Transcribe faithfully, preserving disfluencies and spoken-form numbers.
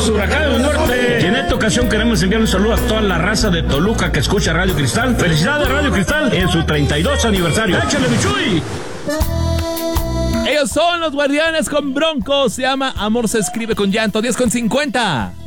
los huracanes del norte. Y en esta ocasión queremos enviar un saludo a toda la raza de Toluca que escucha Radio Cristal. Felicidades Radio Cristal en su treinta y dos aniversario. ¡Échale, Michuy! Ellos son los Guardianes con Broncos. Se llama Amor se escribe con llanto. diez con cincuenta.